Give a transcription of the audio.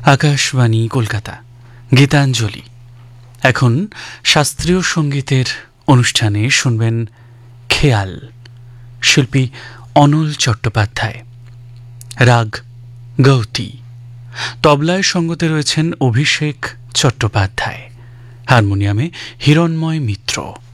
আকাশবাণী কলকাতা গীতাঞ্জলি। এখন শাস্ত্রীয় সঙ্গীতের অনুষ্ঠানে শুনবেন খেয়াল, শিল্পী অনল চট্টোপাধ্যায়। রাগ গৌতী। তবলায় সঙ্গতে রয়েছেন অভিষেক চট্টোপাধ্যায়, হারমোনিয়ামে হিরণময় মিত্র।